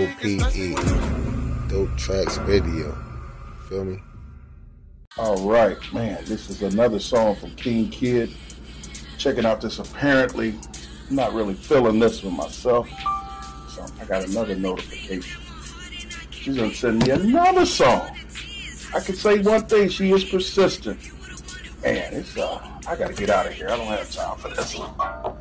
DOPE, Dope Tracks Radio. Feel me? All right, man. This is another song from King Kid. Checking out this apparently. I'm not really feeling this one myself. So I got another notification. She's gonna send me another song. I can say one thing, she is persistent. Man, it's I gotta get out of here. I don't have time for this one.